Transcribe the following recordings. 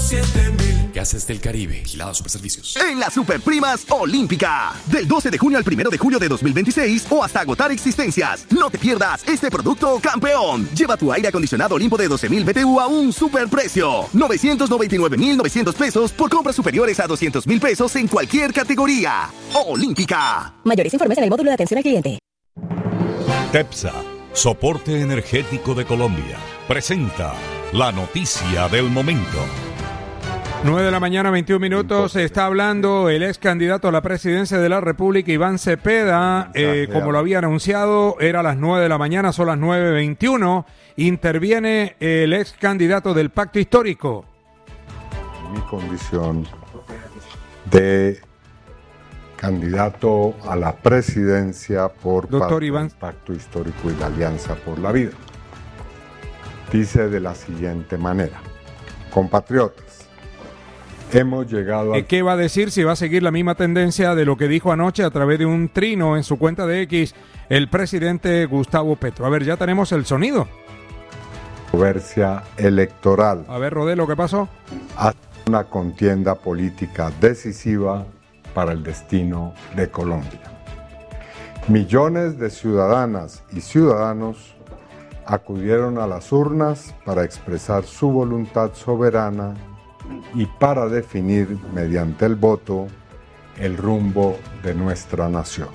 7000. Gases del Caribe, Vigilado Superservicios. En las Superprimas Olímpica. Del 12 de junio al 1 de julio de 2026 o hasta agotar existencias. No te pierdas este producto campeón. Lleva tu aire acondicionado Olimpo de 12,000 BTU a un superprecio. 999,900 pesos por compras superiores a 200,000 pesos en cualquier categoría. Olímpica. Mayores informes en el módulo de atención al cliente. TEPSA, Soporte Energético de Colombia, presenta la noticia del momento. 9 de la mañana, 21 minutos. Está hablando el ex candidato a la presidencia de la República, Iván Cepeda. Como lo había anunciado, era a las 9 de la mañana, son las 9:21. Interviene el ex candidato del Pacto Histórico. Mi condición de candidato a la presidencia por parte del Pacto Histórico y la Alianza por la Vida. Dice de la siguiente manera: compatriotas, hemos llegado a... ¿Qué va a decir? Si va a seguir la misma tendencia de lo que dijo anoche a través de un trino en su cuenta de X el presidente Gustavo Petro. A ver, ya tenemos el sonido. Controversia electoral. A ver, Rodelo, ¿qué pasó? Una contienda política decisiva para el destino de Colombia. Millones de ciudadanas y ciudadanos acudieron a las urnas para expresar su voluntad soberana y para definir mediante el voto el rumbo de nuestra nación.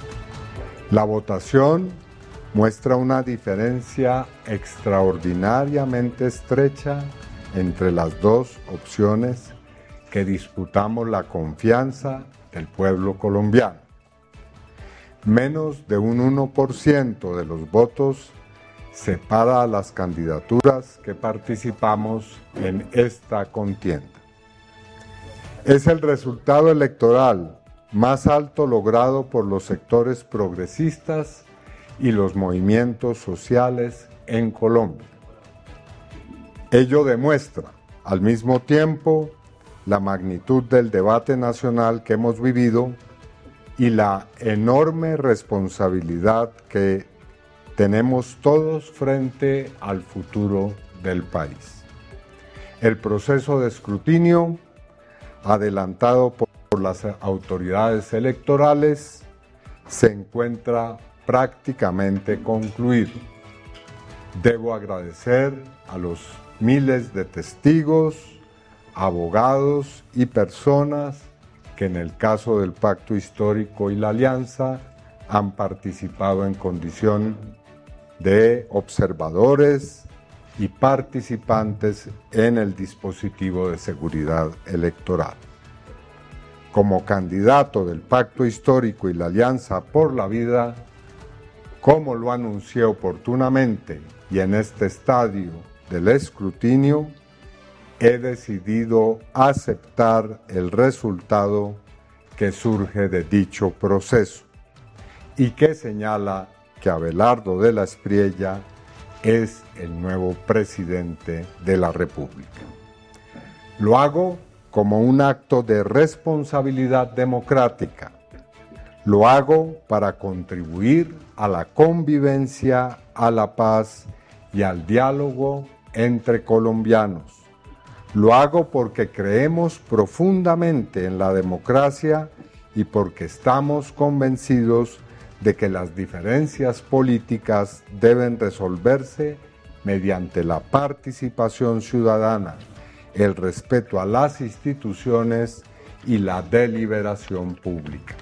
La votación muestra una diferencia extraordinariamente estrecha entre las dos opciones que disputamos la confianza del pueblo colombiano. Menos de un 1% de los votos separa a las candidaturas que participamos en esta contienda. Es el resultado electoral más alto logrado por los sectores progresistas y los movimientos sociales en Colombia. Ello demuestra, al mismo tiempo, la magnitud del debate nacional que hemos vivido y la enorme responsabilidad que tenemos todos frente al futuro del país. El proceso de escrutinio, adelantado por las autoridades electorales, se encuentra prácticamente concluido. Debo agradecer a los miles de testigos, abogados y personas que en el caso del Pacto Histórico y la Alianza han participado en condición de observadores y participantes en el dispositivo de seguridad electoral. Como candidato del Pacto Histórico y la Alianza por la Vida, como lo anuncié oportunamente y en este estadio del escrutinio, he decidido aceptar el resultado que surge de dicho proceso y que señala que Abelardo de la Espriella es el nuevo presidente de la República. Lo hago como un acto de responsabilidad democrática. Lo hago para contribuir a la convivencia, a la paz y al diálogo entre colombianos. Lo hago porque creemos profundamente en la democracia y porque estamos convencidos de que las diferencias políticas deben resolverse mediante la participación ciudadana, el respeto a las instituciones y la deliberación pública.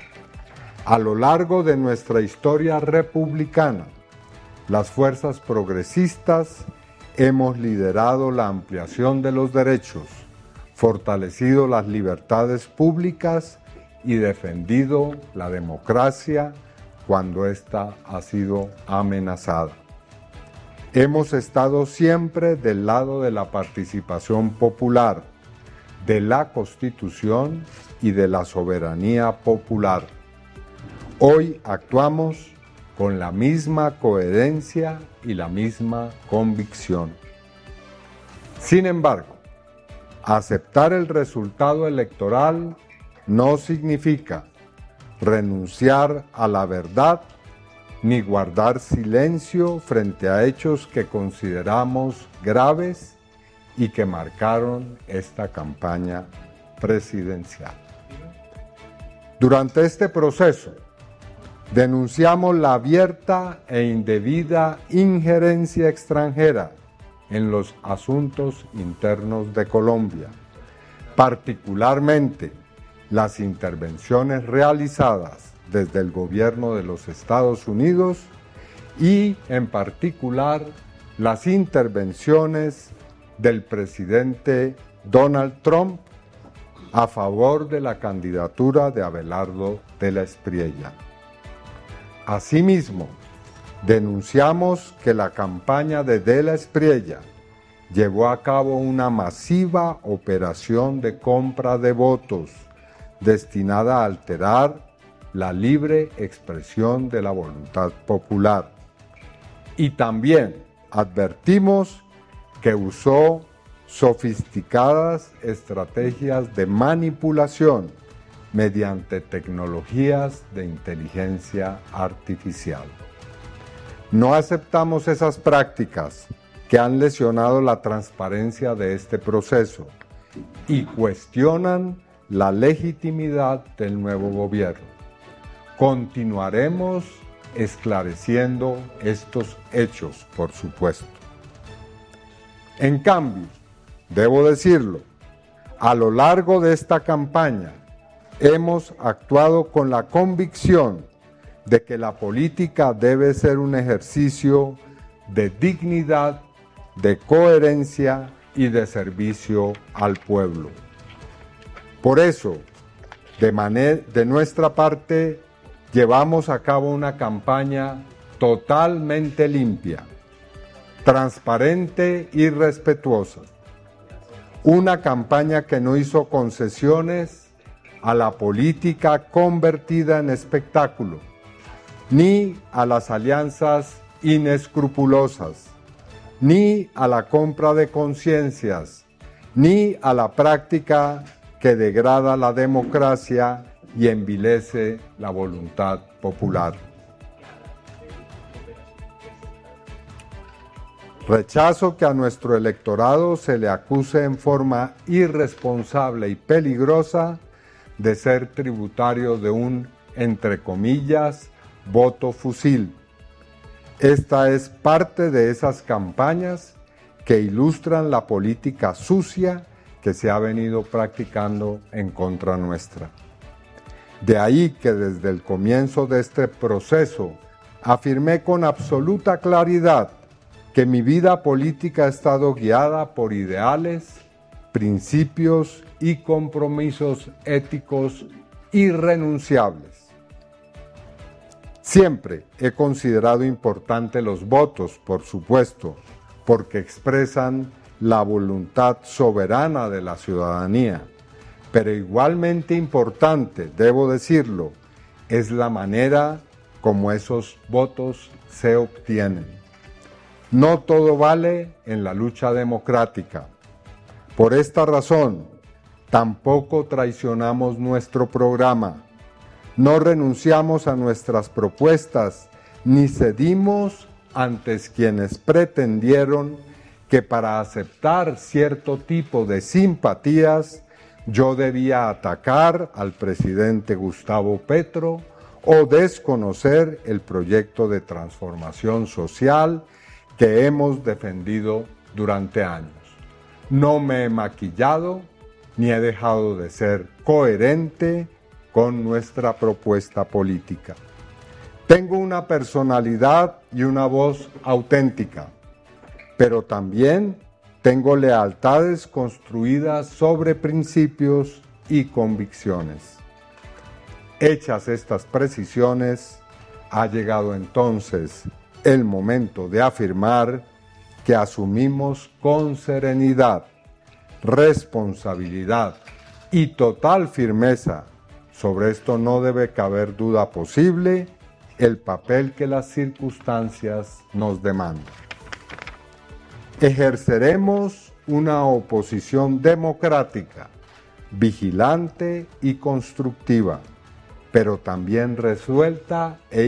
A lo largo de nuestra historia republicana, las fuerzas progresistas hemos liderado la ampliación de los derechos, fortalecido las libertades públicas y defendido la democracia cuando ésta ha sido amenazada. Hemos estado siempre del lado de la participación popular, de la Constitución y de la soberanía popular. Hoy actuamos con la misma coherencia y la misma convicción. Sin embargo, aceptar el resultado electoral no significa renunciar a la verdad ni guardar silencio frente a hechos que consideramos graves y que marcaron esta campaña presidencial. Durante este proceso, denunciamos la abierta e indebida injerencia extranjera en los asuntos internos de Colombia, particularmente las intervenciones realizadas desde el gobierno de los Estados Unidos y, en particular, las intervenciones del presidente Donald Trump a favor de la candidatura de Abelardo de la Espriella. Asimismo, denunciamos que la campaña de la Espriella llevó a cabo una masiva operación de compra de votos destinada a alterar la libre expresión de la voluntad popular. Y también advertimos que usó sofisticadas estrategias de manipulación mediante tecnologías de inteligencia artificial. No aceptamos esas prácticas que han lesionado la transparencia de este proceso y cuestionan la legitimidad del nuevo gobierno. Continuaremos esclareciendo estos hechos, por supuesto. En cambio, debo decirlo, a lo largo de esta campaña hemos actuado con la convicción de que la política debe ser un ejercicio de dignidad, de coherencia y de servicio al pueblo. Por eso, de nuestra parte, llevamos a cabo una campaña totalmente limpia, transparente y respetuosa. Una campaña que no hizo concesiones a la política convertida en espectáculo, ni a las alianzas inescrupulosas, ni a la compra de conciencias, ni a la práctica que degrada la democracia y envilece la voluntad popular. Rechazo que a nuestro electorado se le acuse en forma irresponsable y peligrosa de ser tributario de un, entre comillas, voto fusil. Esta es parte de esas campañas que ilustran la política sucia que se ha venido practicando en contra nuestra. De ahí que desde el comienzo de este proceso afirmé con absoluta claridad que mi vida política ha estado guiada por ideales, principios y compromisos éticos irrenunciables. Siempre he considerado importante los votos, por supuesto, porque expresan la voluntad soberana de la ciudadanía, pero igualmente importante, debo decirlo, es la manera como esos votos se obtienen. No todo vale en la lucha democrática. Por esta razón, tampoco traicionamos nuestro programa, no renunciamos a nuestras propuestas, ni cedimos ante quienes pretendieron que para aceptar cierto tipo de simpatías yo debía atacar al presidente Gustavo Petro o desconocer el proyecto de transformación social que hemos defendido durante años. No me he maquillado ni he dejado de ser coherente con nuestra propuesta política. Tengo una personalidad y una voz auténtica, pero también tengo lealtades construidas sobre principios y convicciones. Hechas estas precisiones, ha llegado entonces el momento de afirmar que asumimos con serenidad, responsabilidad y total firmeza, sobre esto no debe caber duda posible, el papel que las circunstancias nos demandan. Ejerceremos una oposición democrática, vigilante y constructiva, pero también resuelta e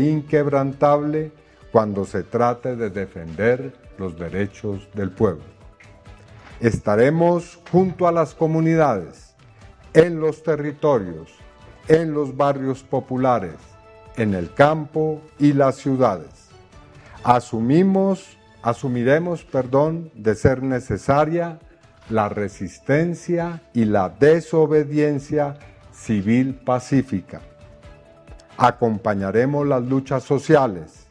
inquebrantable cuando se trate de defender los derechos del pueblo. Estaremos junto a las comunidades, en los territorios, en los barrios populares, en el campo y las ciudades. Asumiremos, de ser necesaria, la resistencia y la desobediencia civil pacífica. Acompañaremos las luchas sociales,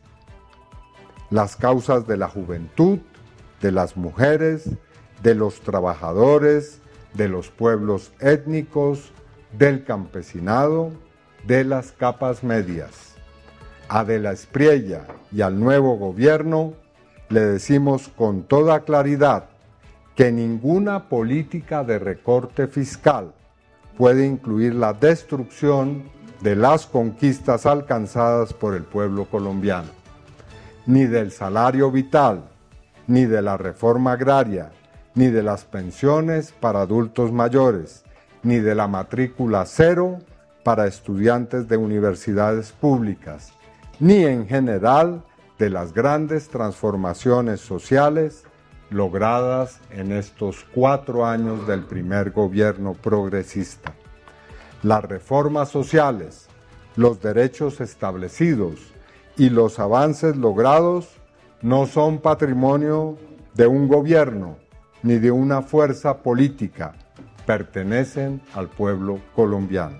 las causas de la juventud, de las mujeres, de los trabajadores, de los pueblos étnicos, del campesinado, de las capas medias. A De la Espriella y al nuevo gobierno le decimos con toda claridad que ninguna política de recorte fiscal puede incluir la destrucción de las conquistas alcanzadas por el pueblo colombiano, ni del salario vital, ni de la reforma agraria, ni de las pensiones para adultos mayores, ni de la matrícula cero para estudiantes de universidades públicas, ni en general de las grandes transformaciones sociales logradas en estos 4 años del primer gobierno progresista. Las reformas sociales, los derechos establecidos y los avances logrados no son patrimonio de un gobierno ni de una fuerza política, pertenecen al pueblo colombiano.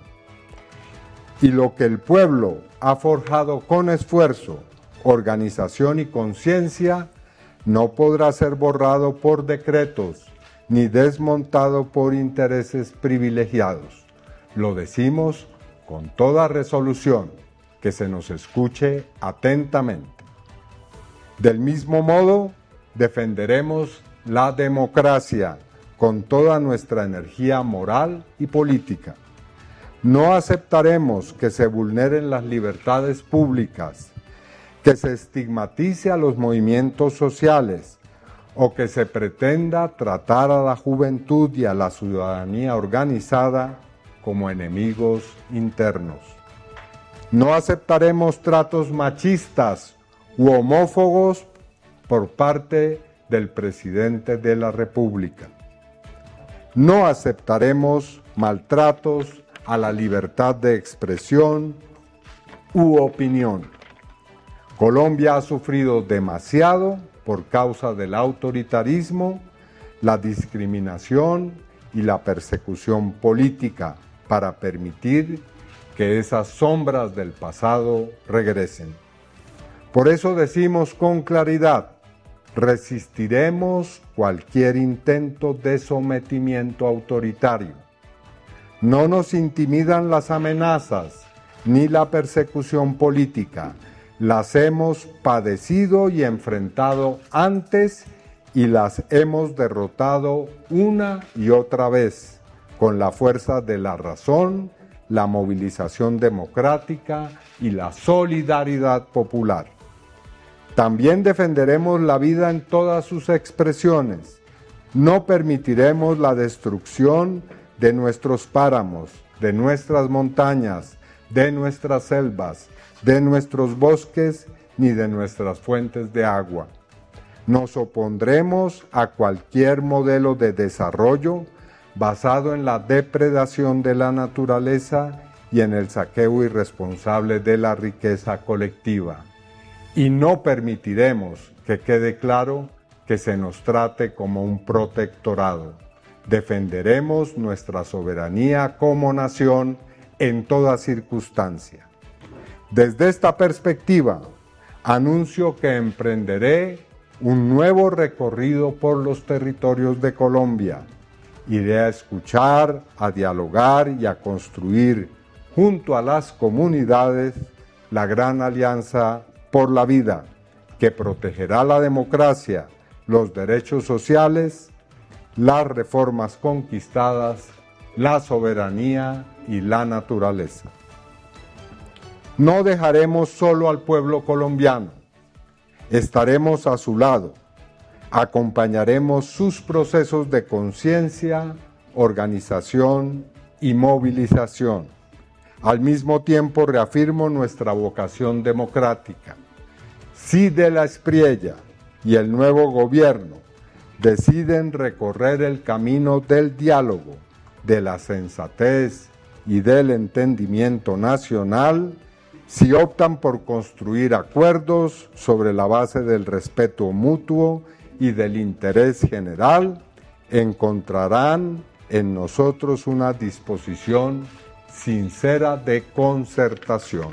Y lo que el pueblo ha forjado con esfuerzo, organización y conciencia, no podrá ser borrado por decretos ni desmontado por intereses privilegiados. Lo decimos con toda resolución, que se nos escuche atentamente. Del mismo modo, defenderemos la democracia con toda nuestra energía moral y política. No aceptaremos que se vulneren las libertades públicas, que se estigmatice a los movimientos sociales o que se pretenda tratar a la juventud y a la ciudadanía organizada como enemigos internos. No aceptaremos tratos machistas u homófobos por parte del presidente de la República. No aceptaremos maltratos a la libertad de expresión u opinión. Colombia ha sufrido demasiado por causa del autoritarismo, la discriminación y la persecución política para permitir que esas sombras del pasado regresen. Por eso decimos con claridad, resistiremos cualquier intento de sometimiento autoritario. No nos intimidan las amenazas ni la persecución política. Las hemos padecido y enfrentado antes y las hemos derrotado una y otra vez con la fuerza de la razón, la movilización democrática y la solidaridad popular. También defenderemos la vida en todas sus expresiones. No permitiremos la destrucción de nuestros páramos, de nuestras montañas, de nuestras selvas, de nuestros bosques, ni de nuestras fuentes de agua. Nos opondremos a cualquier modelo de desarrollo basado en la depredación de la naturaleza y en el saqueo irresponsable de la riqueza colectiva. Y no permitiremos que quede claro que se nos trate como un protectorado. Defenderemos nuestra soberanía como nación en toda circunstancia. Desde esta perspectiva, anuncio que emprenderé un nuevo recorrido por los territorios de Colombia. Iré a escuchar, a dialogar y a construir junto a las comunidades la gran alianza por la vida, que protegerá la democracia, los derechos sociales, las reformas conquistadas, la soberanía y la naturaleza. No dejaremos solo al pueblo colombiano. Estaremos a su lado. Acompañaremos sus procesos de conciencia, organización y movilización. Al mismo tiempo reafirmo nuestra vocación democrática. Si De la Espriella y el nuevo gobierno deciden recorrer el camino del diálogo, de la sensatez y del entendimiento nacional, si optan por construir acuerdos sobre la base del respeto mutuo y del interés general, encontrarán en nosotros una disposición sincera de concertación.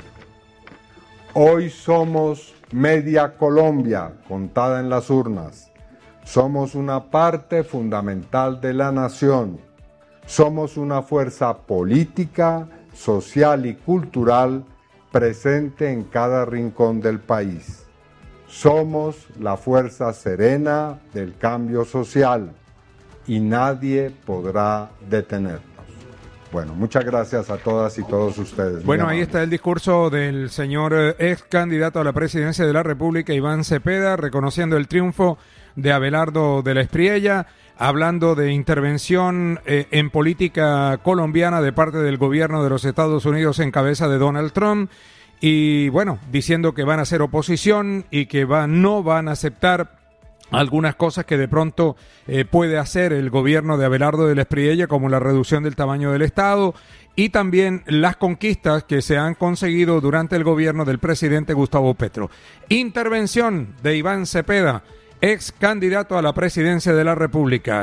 Hoy somos media Colombia contada en las urnas. Somos una parte fundamental de la nación. Somos una fuerza política, social y cultural presente en cada rincón del país. Somos la fuerza serena del cambio social y nadie podrá detenernos. Bueno, muchas gracias a todas y todos ustedes. Bueno, ahí está el discurso del señor ex candidato a la presidencia de la República, Iván Cepeda, reconociendo el triunfo de Abelardo de la Espriella, hablando de intervención en política colombiana de parte del gobierno de los Estados Unidos en cabeza de Donald Trump, y bueno, diciendo que van a hacer oposición y que no van a aceptar algunas cosas que de pronto puede hacer el gobierno de Abelardo de la Espriella, como la reducción del tamaño del Estado y también las conquistas que se han conseguido durante el gobierno del presidente Gustavo Petro. Intervención de Iván Cepeda, ex candidato a la presidencia de la República.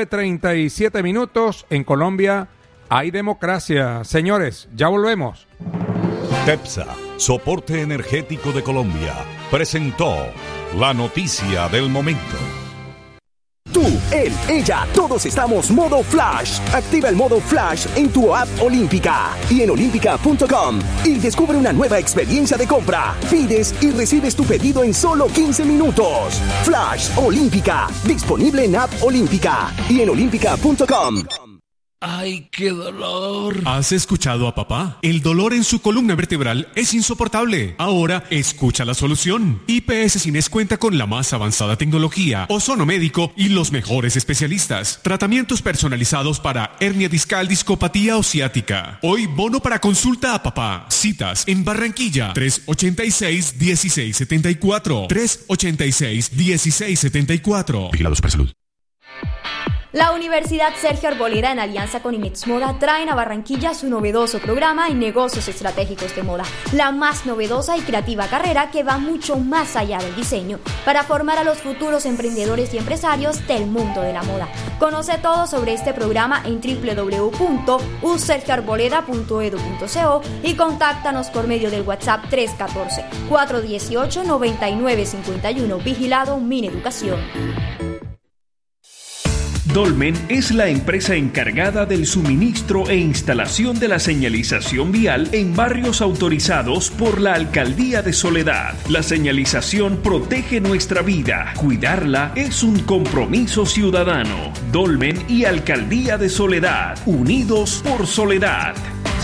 9:37 minutos. En Colombia hay democracia. Señores, ya volvemos. TEPSA, Soporte Energético de Colombia, presentó la noticia del momento. Tú, él, ella, todos estamos modo Flash. Activa el modo Flash en tu app Olímpica y en olímpica.com y descubre una nueva experiencia de compra. Pides y recibes tu pedido en solo 15 minutos. Flash Olímpica, disponible en app Olímpica y en olímpica.com. ¡Ay, qué dolor! ¿Has escuchado a papá? El dolor en su columna vertebral es insoportable. Ahora escucha la solución. IPS Cines cuenta con la más avanzada tecnología, ozono médico y los mejores especialistas. Tratamientos personalizados para hernia discal, discopatía o ciática. Hoy bono para consulta a papá. Citas en Barranquilla 386-1674. 386-1674. Vigilado Supersalud. La Universidad Sergio Arboleda, en alianza con Imex Moda, traen a Barranquilla su novedoso programa en negocios estratégicos de moda, la más novedosa y creativa carrera que va mucho más allá del diseño, para formar a los futuros emprendedores y empresarios del mundo de la moda. Conoce todo sobre este programa en www.usergioarboleda.edu.co y contáctanos por medio del WhatsApp 314-418-9951. Vigilado Mineducación. Dolmen es la empresa encargada del suministro e instalación de la señalización vial en barrios autorizados por la Alcaldía de Soledad. La señalización protege nuestra vida. Cuidarla es un compromiso ciudadano. Dolmen y Alcaldía de Soledad, unidos por Soledad.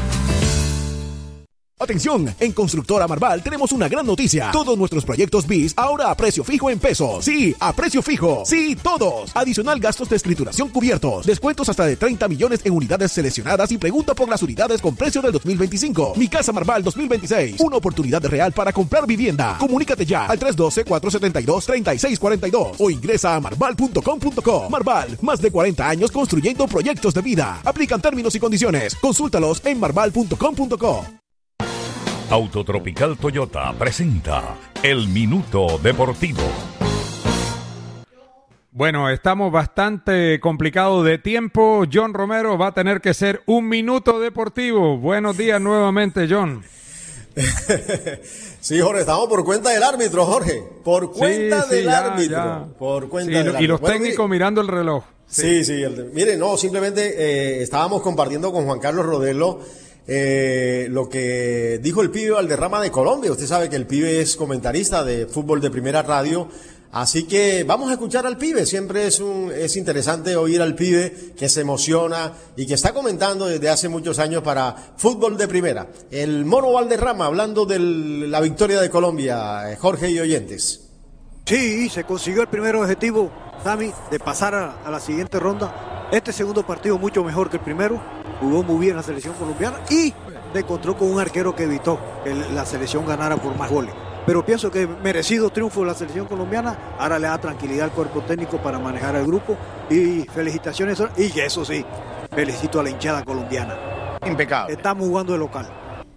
Atención, en Constructora Marval tenemos una gran noticia. Todos nuestros proyectos BIS ahora a precio fijo en pesos. Sí, a precio fijo. Sí, todos. Adicional gastos de escrituración cubiertos. Descuentos hasta de 30 millones en unidades seleccionadas y pregunta por las unidades con precio del 2025. Mi Casa Marval 2026. Una oportunidad real para comprar vivienda. Comunícate ya al 312-472-3642 o ingresa a marval.com.co. Marval, más de 40 años construyendo proyectos de vida. Aplican términos y condiciones. Consúltalos en marval.com.co. Autotropical Toyota presenta El Minuto Deportivo. Bueno, estamos bastante complicados de tiempo. John Romero va a tener que ser un minuto deportivo. Buenos días nuevamente, John. Sí, Jorge, estamos por cuenta del árbitro, Jorge. Por cuenta del árbitro. Por cuenta del árbitro. Y los técnicos mirando el reloj. Sí. Mire, no, simplemente estábamos compartiendo con Juan Carlos Rodelo lo que dijo el pibe Valderrama de Colombia. Usted sabe que el pibe es comentarista de fútbol de Primera Radio, así que vamos a escuchar al pibe. Siempre es interesante oír al pibe que se emociona y que está comentando desde hace muchos años para fútbol de Primera. El Mono Valderrama hablando de la victoria de Colombia, Jorge y oyentes. Sí, se consiguió el primer objetivo, Sammy, de pasar a la siguiente ronda. Este segundo partido mucho mejor que el primero. Jugó muy bien la selección colombiana y se encontró con un arquero que evitó que la selección ganara por más goles. pero pienso que merecido triunfo de la selección colombiana. Ahora le da tranquilidad al cuerpo técnico para manejar el grupo, y felicitaciones, y eso sí, felicito a la hinchada colombiana. Impecable. Estamos jugando de local.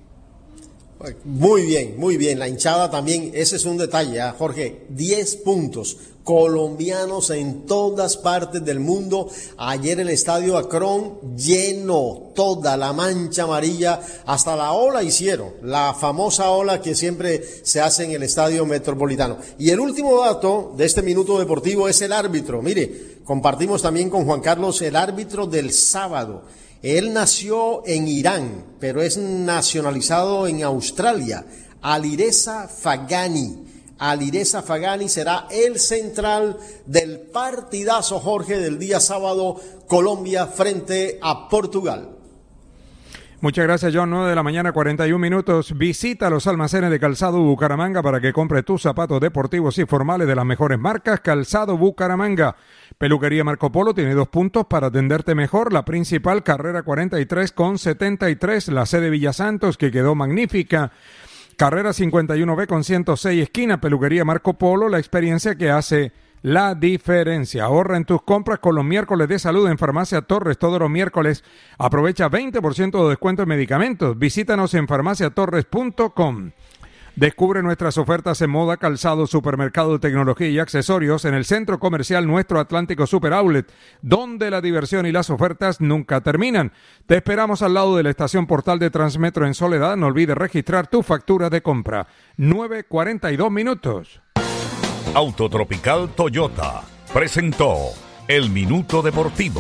Muy bien, la hinchada también, ese es un detalle, Jorge, 10 puntos, colombianos en todas partes del mundo. Ayer el estadio Akron lleno, toda la mancha amarilla, hasta la ola hicieron, la famosa ola que siempre se hace en el estadio Metropolitano. Y el último dato de este minuto deportivo es el árbitro. Mire, compartimos también con Juan Carlos el árbitro del sábado. Él nació en Irán, pero es nacionalizado en Australia. Alireza Fagani. Alireza Fagani será el central del partidazo, Jorge, del día sábado, Colombia frente a Portugal. Muchas gracias, John. 9 de la mañana, 41 minutos. Visita los almacenes de Calzado Bucaramanga para que compre tus zapatos deportivos y formales de las mejores marcas. Calzado Bucaramanga. Peluquería Marco Polo tiene 2 puntos para atenderte mejor. La principal, carrera 43 con 73. La sede Villa Santos, que quedó magnífica. Carrera 51B con 106, esquina Peluquería Marco Polo, la experiencia que hace la diferencia. Ahorra en tus compras con los miércoles de salud en Farmacia Torres. Todos los miércoles aprovecha 20% de descuento en medicamentos. Visítanos en farmaciatorres.com. Descubre nuestras ofertas en moda, calzado, supermercado de tecnología y accesorios en el centro comercial Nuestro Atlántico Super Outlet, donde la diversión y las ofertas nunca terminan. Te esperamos al lado de la estación Portal de Transmetro en Soledad. No olvides registrar tu factura de compra. 9:42 minutos. Autotropical Toyota presentó El Minuto Deportivo.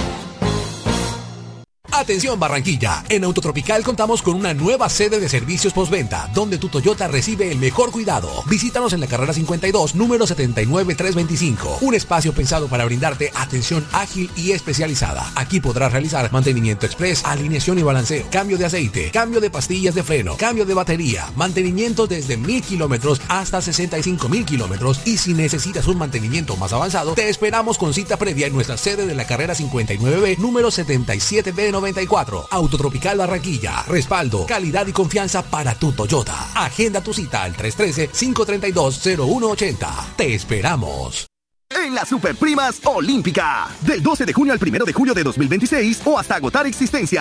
Atención Barranquilla, en Autotropical contamos con una nueva sede de servicios postventa, donde tu Toyota recibe el mejor cuidado. Visítanos en la carrera 52, número 79325, un espacio pensado para brindarte atención ágil y especializada. Aquí podrás realizar mantenimiento express, alineación y balanceo, cambio de aceite, cambio de pastillas de freno, cambio de batería, mantenimiento desde 1000 kilómetros hasta 65,000 kilómetros, y si necesitas un mantenimiento más avanzado, te esperamos con cita previa en nuestra sede de la carrera 59B, número 77B94. Autotropical Barranquilla. Respaldo, calidad y confianza para tu Toyota. Agenda tu cita al 313-532-0180. Te esperamos. En las Superprimas Olímpica, del 12 de junio al 1 de julio de 2026 o hasta agotar existencia.